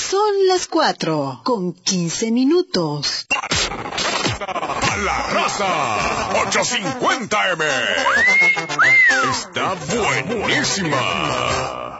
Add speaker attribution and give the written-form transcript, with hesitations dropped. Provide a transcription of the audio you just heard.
Speaker 1: Son las 4:15.
Speaker 2: ¡A la raza! 850M. Está buenísima.